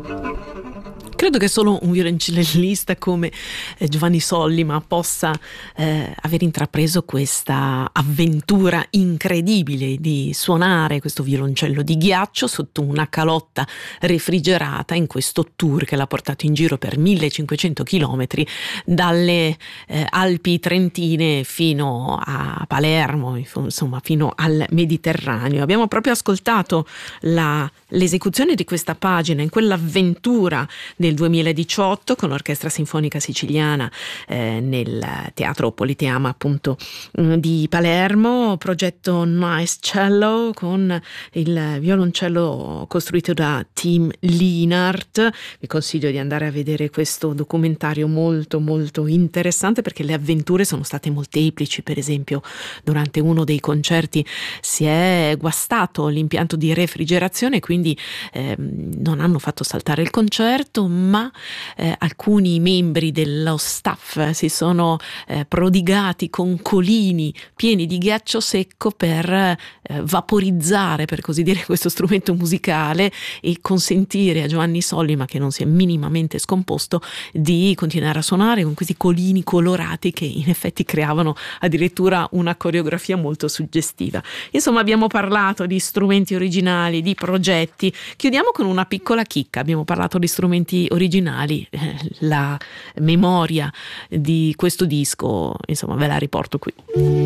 Credo che solo un violoncellista come Giovanni Sollima possa aver intrapreso questa avventura incredibile di suonare questo violoncello di ghiaccio sotto una calotta refrigerata in questo tour che l'ha portato in giro per 1500 chilometri dalle Alpi Trentine fino a Palermo, insomma fino al Mediterraneo. Abbiamo proprio ascoltato l'esecuzione di questa pagina in quell'avventura del 2018 con l'Orchestra Sinfonica Siciliana nel Teatro Politeama appunto di Palermo, progetto Nice Cello con il violoncello costruito da Tim Lienert. Vi consiglio di andare a vedere questo documentario molto molto interessante perché le avventure sono state molteplici. Per esempio, durante uno dei concerti si è guastato l'impianto di refrigerazione, quindi non hanno fatto saltare il concerto, ma alcuni membri dello staff si sono prodigati con colini pieni di ghiaccio secco per vaporizzare, per così dire, questo strumento musicale e consentire a Giovanni Sollima, che non si è minimamente scomposto, di continuare a suonare con questi colini colorati che in effetti creavano addirittura una coreografia molto suggestiva. Insomma, abbiamo parlato di strumenti originali, di progetti. Chiudiamo con una piccola chicca. Abbiamo parlato di strumenti originali, la memoria di questo disco, insomma, ve la riporto qui.